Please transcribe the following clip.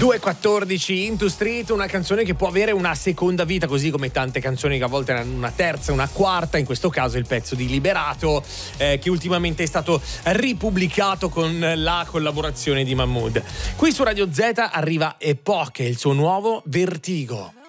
2:14 Into Street, una canzone che può avere una seconda vita, così come tante canzoni che a volte hanno una terza, una quarta. In questo caso il pezzo di Liberato, che ultimamente è stato ripubblicato con la collaborazione di Mahmood. Qui su Radio Z arriva Epoche, il suo nuovo Vertigo.